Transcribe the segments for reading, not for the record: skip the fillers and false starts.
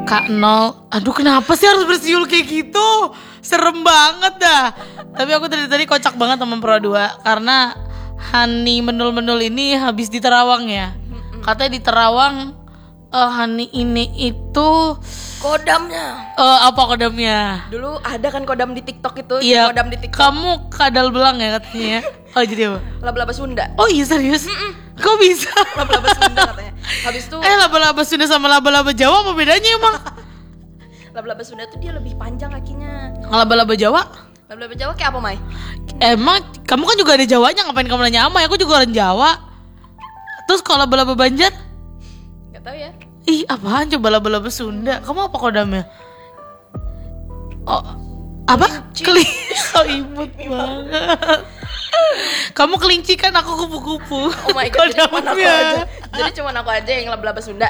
Kak Nol, aduh kenapa sih harus bersiul kayak gitu? Serem banget dah. Tapi aku tadi kocak banget sama Pro 2 karena Hani Menul ini habis di Terawang ya. Katanya di Terawang Hani ini itu Kodamnya. apa kodamnya? Dulu ada kan kodam di TikTok itu, Iya, kodam di TikTok. kamu kadal belang ya katanya. Oh jadi apa? Laba-laba Sunda. Oh iya serius? Kok bisa? Laba-laba Sunda katanya. Habis itu Laba-laba Sunda sama laba-laba Jawa apa bedanya emang? laba-laba Sunda tuh dia lebih panjang kakinya. Laba-laba Jawa? Laba-laba Jawa kayak apa, Mai? Emang kamu kan juga ada Jawanya, ngapain kamu nanya Amai? Aku juga orang Jawa. Terus kalau laba-laba Banjar? Gak tahu ya. Ih apaan coba laba-laba Sunda? Kamu apa kodamnya? Oh apa? Kelinci. So imut banget. Kamu kelinci kan, aku kupu-kupu. Oh my god, jadi cuman aku Kodamnya. aja. Jadi cuman aku aja yang laba-laba Sunda.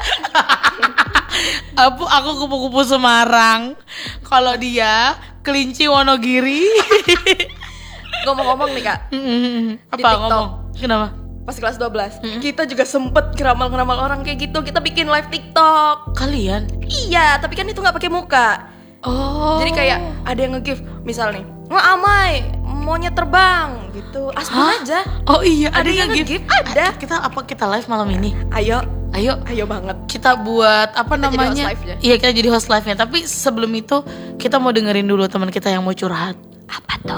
Aku kupu-kupu Semarang. Kalau dia kelinci Wonogiri. Ngomong-ngomong nih, Kak. Apa TikTok. ngomong? Kenapa? Pas kelas 12, kita juga sempet ngeramal-ngeramal orang kayak gitu. Kita bikin live TikTok. Kalian? Iya, tapi kan itu nggak pakai muka. Oh. Jadi kayak ada yang nge-give, misal nih, wah Amai, maunya terbang gitu. Aspun aja. Oh iya, Ada yang nge-give, ada. Kita live malam ini. Ayo Ayo banget. kita buat apa Kita jadi namanya? host live-nya. Iya, kita jadi host live-nya. Tapi sebelum itu kita mau dengerin dulu teman kita yang mau curhat. Apa tuh?